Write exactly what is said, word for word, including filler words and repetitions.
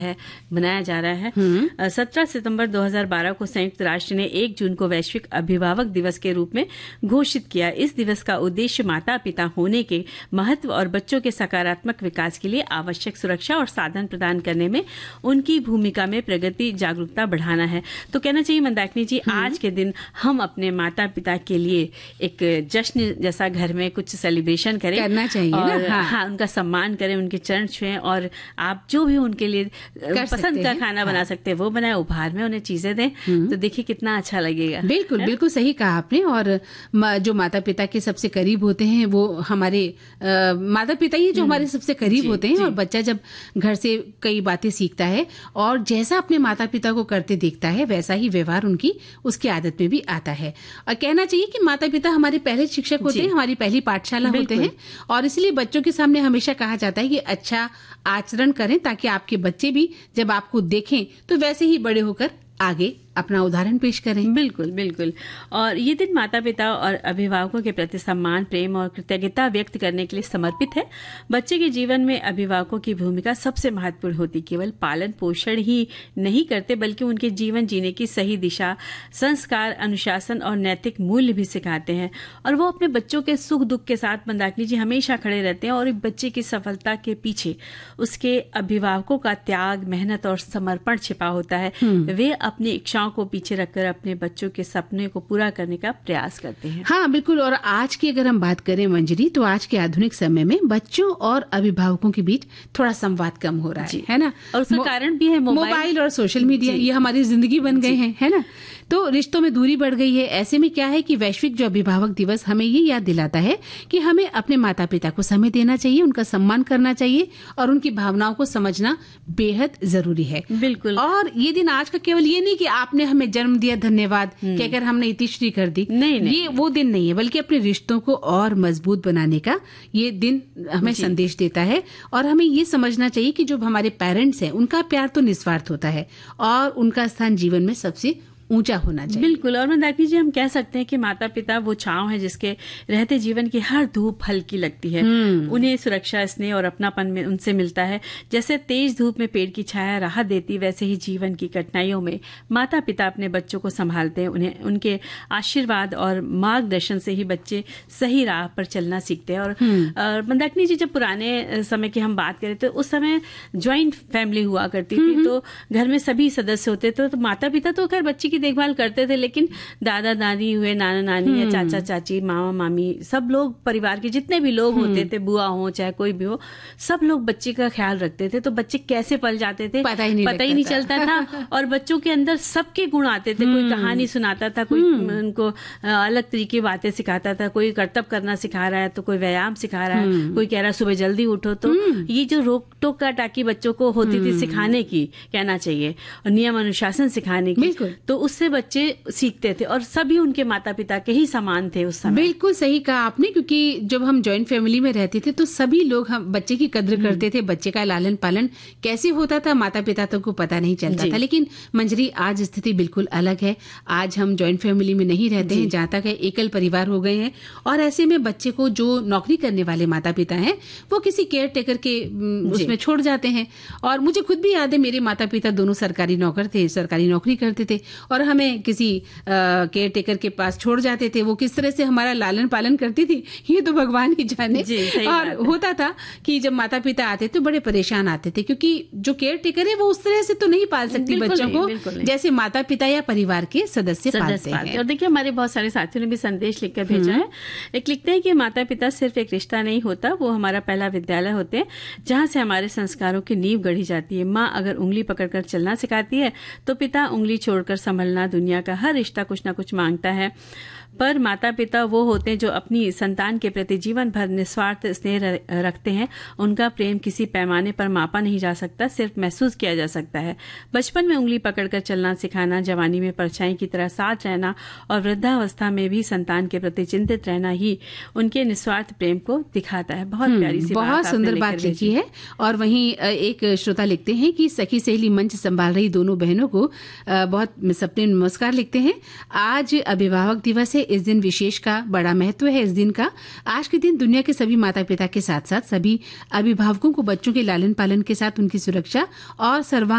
है मनाया जा रहा है। सत्रह सितंबर दो हज़ार बारह को संयुक्त राष्ट्र ने एक जून को वैश्विक अभिभावक दिवस के रूप में घोषित किया। इस दिवस का उद्देश्य माता पिता होने के महत्व और बच्चों के सकारात्मक विकास के लिए आवश्यक सुरक्षा और साधन प्रदान करने में उनकी भूमिका में प्रगति जागरूकता बढ़ाना है। तो कहना चाहिए मंदाकिनी जी, आज के दिन हम अपने माता पिता के लिए एक जश्न जैसा घर में कुछ सेलिब्रेशन करें, करना चाहिए और ना? हाँ, हाँ, उनका सम्मान करें, उनके चरण छुएं और आप जो भी उनके लिए पसंद का खाना हाँ। बना सकते हैं वो बनाए, उपहार में उन्हें चीजें दें, तो देखिए कितना अच्छा लगेगा। बिल्कुल बिल्कुल सही कहा आपने। और जो माता पिता के सबसे करीब होते हैं वो हमारे आ, माता पिता ही जो हमारे सबसे करीब होते हैं। और बच्चा जब घर से कई बातें सीखता है और जैसा अपने माता पिता को करते देखता है वैसा ही व्यवहार उनकी उसकी आदत में भी आता है। और कहना चाहिए कि माता पिता हमारे पहले शिक्षक होते हैं, हमारी पहली पाठशाला होते हैं। और इसलिए बच्चों के सामने हमेशा कहा जाता है कि अच्छा आचरण करें ताकि आपके बच्चे भी जब आपको देखें तो वैसे ही बड़े होकर आगे अपना उदाहरण पेश करें। बिल्कुल बिल्कुल। और ये दिन माता पिता और अभिभावकों के प्रति सम्मान, प्रेम और कृतज्ञता व्यक्त करने के लिए समर्पित है। बच्चे के जीवन में अभिभावकों की भूमिका सबसे महत्वपूर्ण होती। केवल पालन पोषण ही नहीं करते बल्कि उनके जीवन जीने की सही दिशा, संस्कार, अनुशासन और नैतिक मूल्य भी सिखाते हैं। और वो अपने बच्चों के सुख दुख के साथ मंदाकिनी जी हमेशा खड़े रहते हैं। और एक बच्चे की सफलता के पीछे उसके अभिभावकों का त्याग, मेहनत और समर्पण छिपा होता है। वे अपनी इच्छाओं को पीछे रखकर अपने बच्चों के सपने को पूरा करने का प्रयास करते हैं। हाँ बिल्कुल। और आज की अगर हम बात करें मंजरी, तो आज के आधुनिक समय में बच्चों और अभिभावकों के बीच थोड़ा संवाद कम हो रहा है, है ना? और उसका कारण भी है मोबाइल, मोबाइल और सोशल मीडिया, ये हमारी जिंदगी बन गए हैं, है ना? तो रिश्तों में दूरी बढ़ गई है। ऐसे में क्या है कि वैश्विक जो अभिभावक दिवस हमें ये याद दिलाता है कि हमें अपने माता पिता को समय देना चाहिए, उनका सम्मान करना चाहिए और उनकी भावनाओं को समझना बेहद जरूरी है। बिल्कुल। और ये दिन आज का केवल ये नहीं कि आपने हमें जन्म दिया धन्यवाद कहकर हमने इतिश्री कर दी, नहीं, नहीं। ये वो दिन नहीं है, बल्कि अपने रिश्तों को और मजबूत बनाने का ये दिन हमें संदेश देता है। और हमें ये समझना चाहिए कि जो हमारे पेरेंट्स हैं उनका प्यार तो निस्वार्थ होता है और उनका स्थान जीवन में सबसे ऊंचा होना चाहिए। बिल्कुल। और मंदाकिनी जी, हम कह सकते हैं कि माता पिता वो छांव है जिसके रहते जीवन की हर धूप हल्की लगती है। उन्हें सुरक्षा, स्नेह और अपनापन में उनसे मिलता है। जैसे तेज धूप में पेड़ की छाया राहत देती, वैसे ही जीवन की कठिनाइयों में माता पिता अपने बच्चों को संभालते हैं। उन्हें उनके आशीर्वाद और मार्गदर्शन से ही बच्चे सही राह पर चलना सीखते हैं। और मंदाकिनी जी, जब पुराने समय की हम बात करें तो उस समय ज्वाइंट फैमिली हुआ करती थी, तो घर में सभी सदस्य होते थे। तो माता पिता तो खैर बच्चे की देखभाल करते थे, लेकिन दादा दादी हुए, नाना नानी या चाचा चाची, मामा मामी, सब लोग परिवार के जितने भी लोग होते थे, बुआ हो चाहे कोई भी हो, सब लोग बच्चे का ख्याल रखते थे। तो बच्चे कैसे पल जाते थे पता ही नहीं, पता ही नहीं चलता था। और बच्चों के अंदर सबके गुण आते थे। कोई कहानी सुनाता था, कोई उनको अलग तरीके की बातें सिखाता था, कोई कर्तव्य करना सिखा रहा है तो कोई व्यायाम सिखा रहा है, कोई कह रहा है सुबह जल्दी उठो। तो ये जो रोक टोक का टाकी बच्चों को होती थी सिखाने की, कहना चाहिए, और नियम अनुशासन सिखाने की, तो उससे बच्चे सीखते थे। और सभी उनके माता पिता के ही समान थे उस समय। बिल्कुल सही कहा आपने, क्योंकि जब हम जॉइंट फैमिली में रहते थे तो सभी लोग हम बच्चे की कद्र करते थे। बच्चे का लालन पालन कैसे होता था माता पिता तो को पता नहीं चलता था। लेकिन मंजरी, आज स्थिति बिल्कुल अलग है। आज हम जॉइंट फैमिली में नहीं रहते हैं, जहाँ तक है एकल परिवार हो गए हैं। और ऐसे में बच्चे को जो नौकरी करने वाले माता पिता हैं वो किसी केयर टेकर के उसमें छोड़ जाते हैं। और मुझे खुद भी याद है, मेरे माता पिता दोनों सरकारी नौकर थे, सरकारी नौकरी करते थे और हमें किसी केयर टेकर के पास छोड़ जाते थे। वो किस तरह से हमारा लालन पालन करती थी ये तो भगवान ही जाने। और होता था कि जब माता पिता आते तो बड़े परेशान आते थे, क्योंकि जो केयर टेकर है वो उस तरह से तो नहीं पाल सकती बच्चों को जैसे माता पिता या परिवार के सदस्य पालते हैं। और देखिए, हमारे बहुत सारे साथियों ने भी संदेश लिखकर भेजा है। एक लिखते हैं कि माता पिता सिर्फ एक रिश्ता नहीं होता, वो हमारा पहला विद्यालय होते हैं जहाँ से हमारे संस्कारों की नींव गढ़ी जाती है। माँ अगर उंगली पकड़कर चलना सिखाती है तो पिता उंगली छोड़कर संभलना। दुनिया का हर रिश्ता कुछ ना कुछ मांगता है, पर माता पिता वो होते हैं जो अपनी संतान के प्रति जीवन भर निस्वार्थ स्नेह रखते हैं। उनका प्रेम किसी पैमाने पर मापा नहीं जा सकता, सिर्फ महसूस किया जा सकता है। बचपन में उंगली पकड़कर चलना सिखाना, जवानी में परछाई की तरह साथ रहना और वृद्धावस्था में भी संतान के प्रति चिंतित रहना ही उनके निस्वार्थ प्रेम को दिखाता है। बहुत प्यारी सी बहुत सुंदर बात लिखी है। और वहीं एक श्रोता लिखते हैं कि सखी सहेली मंच संभाल रही दोनों बहनों को बहुत सपने नमस्कार लिखते हैं। आज अभिभावक दिवस है, इस दिन विशेष का बड़ा महत्व है। इस दिन का आज के दिन दुनिया के सभी माता पिता के साथ साथ सभी अभिभावकों को बच्चों के लालन पालन के साथ उनकी सुरक्षा और सर्वांग